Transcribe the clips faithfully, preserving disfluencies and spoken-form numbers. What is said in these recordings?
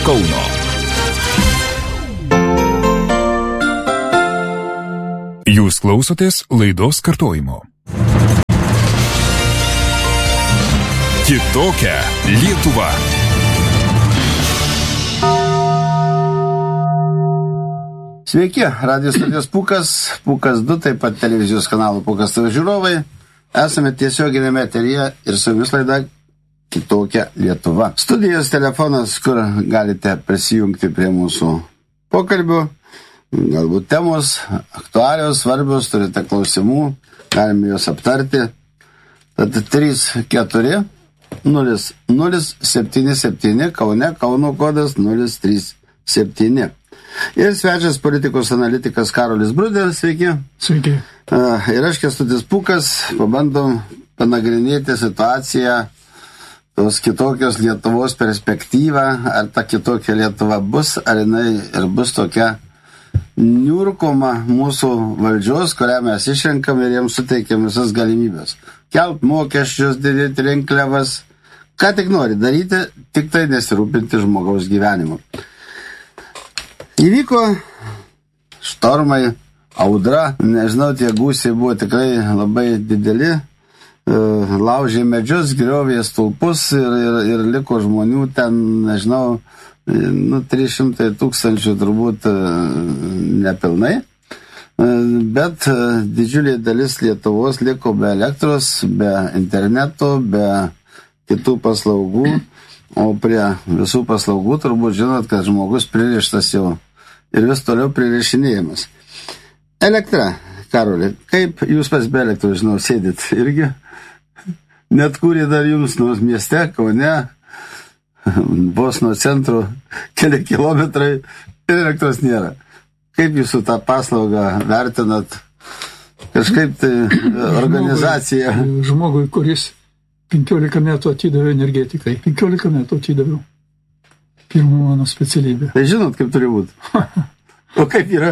Kauno. Jūs klausotės laidos kartojimo. Kitokia Lietuva. Sveiki, radijos studijos Pūkas, Pūkas du, taip pat televizijos kanalų Pūkas T V žiūrovai. Esame tiesioginėme eteryje ir su jumis laida Kitokia Lietuva. Studijos telefonas, kur galite prisijungti prie mūsų pokalbių, galbūt temos, aktualios, svarbios, turite klausimų, galime juos aptarti. Tad trys keturi nulis nulis septyni septyni, Kaune, Kauno kodas nulis trys septyni. Ir svečias politikos analitikas Karolis Bruderis, sveiki. Sveiki. Ir aš Kęstutis Pūkas, pabandom panagrinėti situaciją, tos kitokios Lietuvos perspektyvą, ar ta kitokia Lietuva bus, ar jinai ir bus tokia niurkoma mūsų valdžios, kurią mes išrenkam ir jiems suteikiam visas galimybės. Kelt mokesčius, didinti rinkliavas, ką tik nori daryti, tik tai nesirūpinti žmogaus gyvenimu. Įvyko štormai, audra, nežinau, tie gūsiai buvo tikrai labai dideli, laužė medžius, griovė stulpus ir, ir, ir liko žmonių ten, nežinau, nu, trys šimtai tūkstančių turbūt nepilnai, bet didžiulė dalis Lietuvos liko be elektros, be interneto, be kitų paslaugų, o prie visų paslaugų turbūt žinot, kad žmogus pririštas jau ir vis toliau pririšinėjimas. Elektra, Karoli, kaip jūs pas be elektros, žinau, sėdit irgi? Net kūrė dar jums nuo mieste, Kaune, vos nuo centro keli kilometrai ir elektros nėra. Kaip jūsų tą paslaugą vertinat? Kažkaip tai organizacija. Žmogui, žmogui kuris penkiolika metų atidavė energetikai. penkiolika metų atidaviau. Pirma mano specialybė. Tai žinot, kaip turi būti? O kaip yra?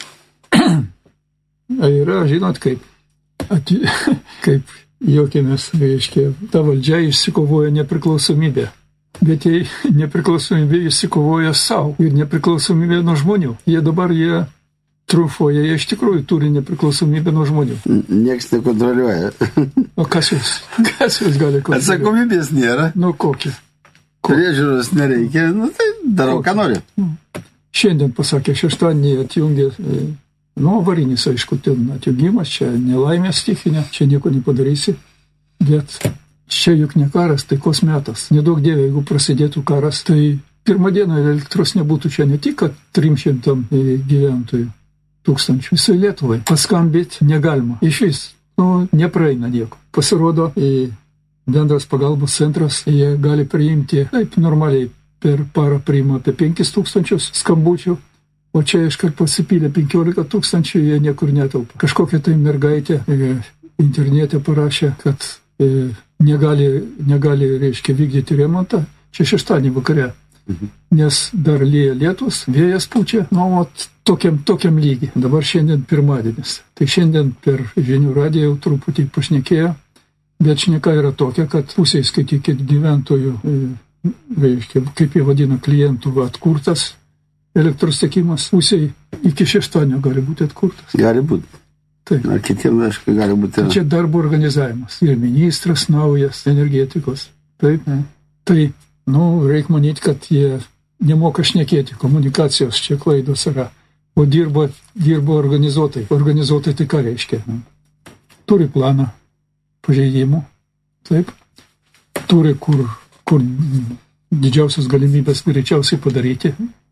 Yra, žinot, kaip. Ati, kaip juokėmės, reiškia, ta valdžia išsikovoja nepriklausomybę. Bet jie nepriklausomybę išsikovoja savo ir nepriklausomybę nuo žmonių. Jie dabar, jie triumfuoja, jie iš tikrųjų turi nepriklausomybę nuo žmonių. Niekas nekontroliuoja. O kas jūs? Kas jūs gali kontroliuoti? Atsakomybės nėra. Nu, kokie? Priežiūros nereikia, nu tai darau, ką noriu. Šiandien pasakė, šeštadienį atjungė, nu, avarinis, aišku, ten atjungimas, čia nelaimė stichinė, čia nieko nepadarysi, bet čia juk ne karas, taikos metas. Nedaug dievė, jeigu prasidėtų karas, tai pirmą dieną elektros nebūtų čia ne tik, kad trim šimtam gyventojų tūkstančių, visai Lietuvai. Paskambėti negalima. Iš vis, nu, nepraeina nieko. Pasirodo, į bendras pagalbos centras, jie gali priimti, taip normaliai per parą priima apie penkis tūkstančius skambučių, o čia iškart pasipylė penkiolika tūkstančių, jie niekur netelpa. Kažkokia tai mergaitė internete parašė, kad e, negali, negali, reiškia, vykdyti remontą, čia šeštadienį vakare, mhm. nes dar lyja lietus, vėjas pučia, nu, o tokiam, tokiam lygiai. Dabar šiandien pirmadienis. Tai šiandien per žinių radiją jau truputį pašnekėjo. Bet šneka yra tokia, kad pusė, skaitykit, gyventojų, reiškia, kaip jie vadina, klientų atkurtas elektros tiekimas, pusė iki šeštadienio gali būti atkurtas. Gali būti. Taip. Ar kitiem, aišku, gali būti. Čia darbo organizavimas. Ir ministras naujas energetikos. Taip. Ne. Tai, nu, reikia manyti, kad jie nemoka šnekėti. Komunikacijos čia klaidos yra. O dirba, dirba organizuotai. Organizuotai tai ką reiškia? Turi planą pažeidimų, taip, turi kur, kur didžiausias galimybės greičiausiai padaryti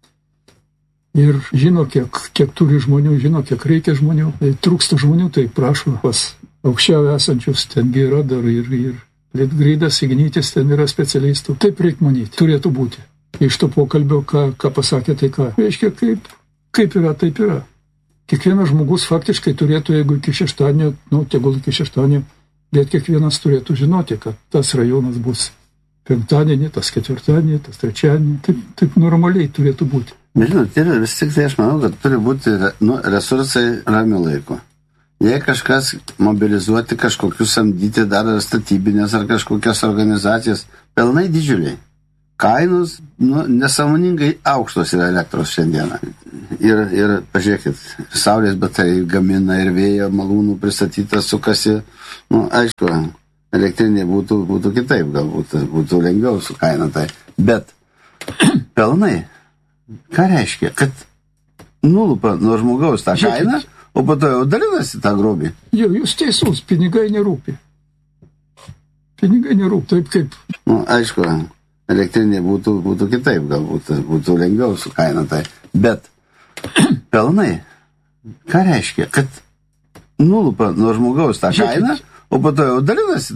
ir žino, kiek, kiek turi žmonių, žino, kiek reikia žmonių, tai trūksta žmonių, tai prašo pas aukščiau esančius, tengi yra dar ir, ir Litgridas, Ignitis, ten yra specialistų, taip reikia manyti, turėtų būti. Iš to pokalbio, ką, ką pasakė, tai ką, reiškia, kaip, kaip yra, taip yra. Kiekvienas žmogus faktiškai turėtų, jeigu iki šeštadienio, nu, tegul iki šeštadienio, bet kiekvienas turėtų žinoti, kad tas rajonas bus penktadienį, tas ketvirtadienį, tas trečiadienį. Taip, taip normaliai turėtų būti. Nežinau, tai vis tik tai aš manau, kad turi būti nu, resursai ramių laiko. Jei kažkas mobilizuoti, kažkokius samdyti dar statybinės ar kažkokias organizacijas, pelnai didžiuliai. kainos nu, nesąmoningai aukštos yra elektros šiandieną. Ir, ir pažiūrėkit, saulės baterijai gamina ir vėjo malūnų pristatyta sukasi. Nu, aišku, elektrinė būtų, būtų kitaip, galbūt būtų lengviau su kaina tai. Bet pelnai, ką reiškia? Kad nulupa nuo žmogaus tą kainą, o po to jau dalinasi tą grobį. Jo, jūs teisus, pinigai nerūpi. Pinigai nerūpi, taip kaip... Nu, aišku, elektrinė būtų, būtų kitaip, galbūt būtų lengviau su kaina tai. Bet pelnai, ką reiškia? Kad nulupa nuo žmogaus tą kainą, o po to jau dalinasi